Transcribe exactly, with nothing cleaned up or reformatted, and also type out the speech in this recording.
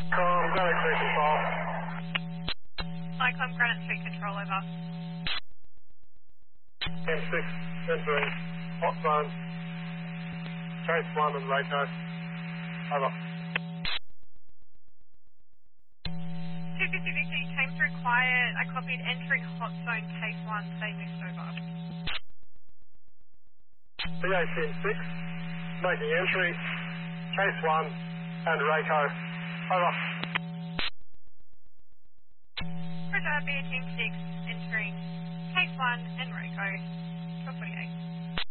Com, Granite Street Control. Cyclone Granite Street Control, over. M six, entering. Hot zone. Chase one and Raco. Over. two fifty Victor, came through quiet. I copied entering hot zone, case one, say missed over. B A C six, making entry. Chase one and Raco. Over. Roger, B A Team six, entering case one and Raco. twelve forty-eight.